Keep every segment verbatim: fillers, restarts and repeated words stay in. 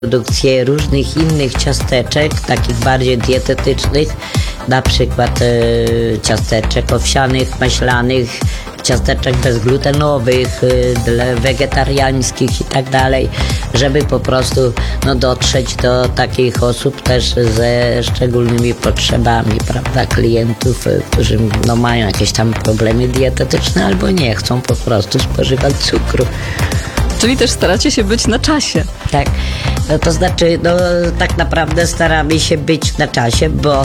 produkcję różnych innych ciasteczek, takich bardziej dietetycznych, na przykład e, ciasteczek owsianych, maślanych, ciasteczek bezglutenowych, e, wegetariańskich i tak dalej, żeby po prostu no, dotrzeć do takich osób też ze szczególnymi potrzebami, prawda, klientów, e, którzy no, mają jakieś tam problemy dietetyczne albo nie chcą po prostu spożywać cukru. Czyli też staracie się być na czasie. Tak, no to znaczy, no tak naprawdę staramy się być na czasie, bo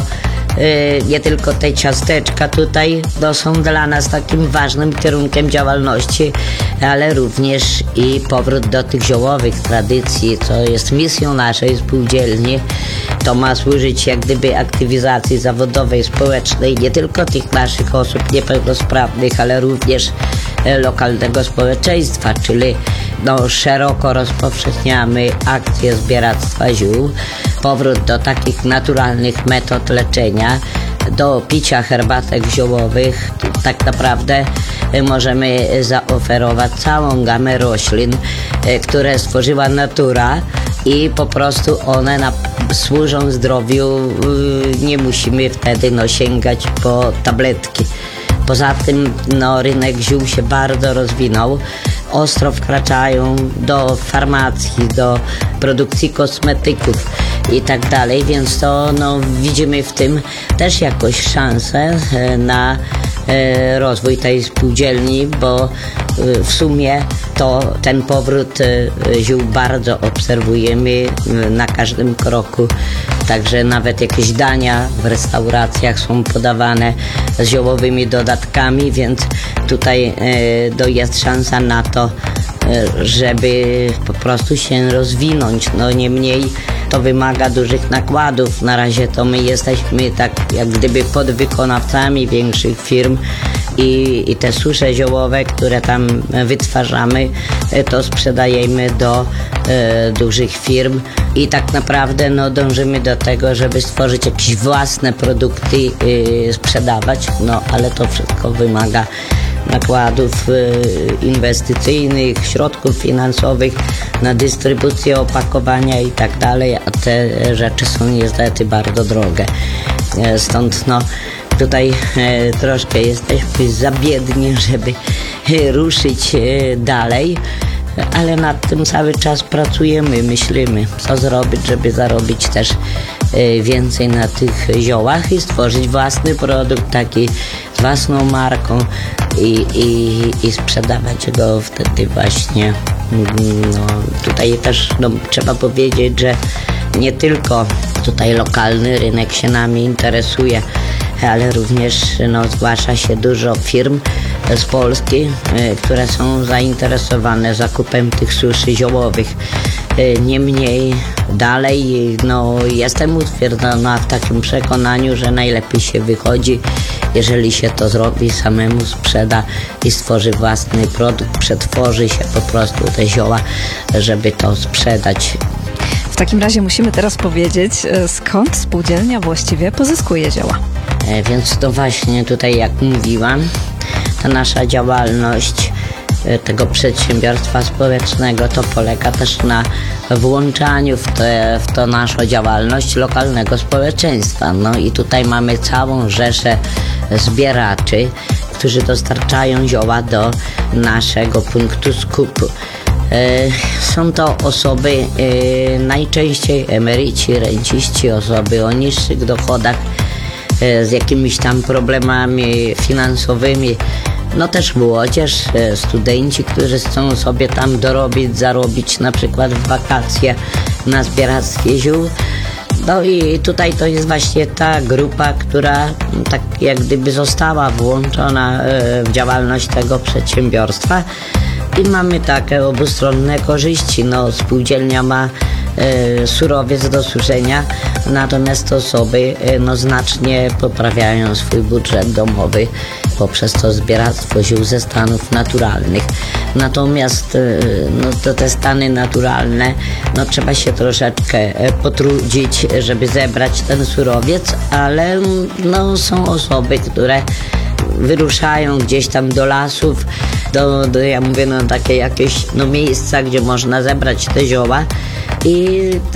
y, nie tylko te ciasteczka tutaj no, są dla nas takim ważnym kierunkiem działalności, ale również i powrót do tych ziołowych tradycji, co jest misją naszej spółdzielni. To ma służyć jak gdyby aktywizacji zawodowej, społecznej, nie tylko tych naszych osób niepełnosprawnych, ale również e, lokalnego społeczeństwa, czyli no, szeroko rozpowszechniamy akcję zbieractwa ziół, powrót do takich naturalnych metod leczenia, do picia herbatek ziołowych. Tak naprawdę możemy zaoferować całą gamę roślin, które stworzyła natura i po prostu one na, służą zdrowiu, nie musimy wtedy no, sięgać po tabletki. Poza tym no, rynek ziół się bardzo rozwinął. Ostro wkraczają do farmacji, do produkcji kosmetyków i tak dalej, więc to no, widzimy w tym też jakąś szansę na e, rozwój tej spółdzielni, bo e, w sumie to ten powrót e, ziół bardzo obserwujemy e, na każdym kroku. Także nawet jakieś dania w restauracjach są podawane z ziołowymi dodatkami, więc tutaj e, to jest szansa na to, e, żeby po prostu się rozwinąć. No niemniej to wymaga dużych nakładów. Na razie to my jesteśmy tak jak gdyby podwykonawcami większych firm i, i te susze ziołowe, które tam wytwarzamy, e, to sprzedajemy do e, dużych firm i tak naprawdę no, dążymy do tego, żeby stworzyć jakieś własne produkty, e, sprzedawać, no ale to wszystko wymaga nakładów e, inwestycyjnych, środków finansowych na dystrybucję opakowania i tak dalej, a te rzeczy są niestety bardzo drogie. E, stąd no tutaj e, troszkę jesteśmy za biedni, żeby e, ruszyć e, dalej, ale nad tym cały czas pracujemy, myślimy, co zrobić, żeby zarobić też e, więcej na tych ziołach i stworzyć własny produkt taki z własną marką i, i, i sprzedawać go wtedy właśnie. No, tutaj też no, trzeba powiedzieć, że nie tylko tutaj lokalny rynek się nami interesuje, ale również no, zgłasza się dużo firm z Polski, y, które są zainteresowane zakupem tych suszy ziołowych. Y, niemniej dalej no, jestem utwierdzona w takim przekonaniu, że najlepiej się wychodzi, jeżeli się to zrobi, samemu sprzeda i stworzy własny produkt, przetworzy się po prostu te zioła, żeby to sprzedać. W takim razie musimy teraz powiedzieć, skąd spółdzielnia właściwie pozyskuje zioła. E, więc to właśnie tutaj, jak mówiłam, ta nasza działalność e, tego przedsiębiorstwa społecznego to polega też na włączaniu w, te, w to naszą działalność lokalnego społeczeństwa. No i tutaj mamy całą rzeszę zbieraczy, którzy dostarczają zioła do naszego punktu skupu. Są to osoby najczęściej emeryci, renciści, osoby o niższych dochodach, z jakimiś tam problemami finansowymi, no też młodzież, studenci, którzy chcą sobie tam dorobić, zarobić na przykład w wakacje na zbieractwie ziół. No i tutaj to jest właśnie ta grupa, która tak jak gdyby została włączona w działalność tego przedsiębiorstwa. I mamy takie obustronne korzyści. No, spółdzielnia ma e, surowiec do suszenia, natomiast osoby e, no, znacznie poprawiają swój budżet domowy poprzez to zbieractwo ziół ze stanów naturalnych. Natomiast e, no, to te stany naturalne, no, trzeba się troszeczkę potrudzić, żeby zebrać ten surowiec, ale no, są osoby, które wyruszają gdzieś tam do lasów, do, do ja mówię, no takie jakieś no, miejsca, gdzie można zebrać te zioła I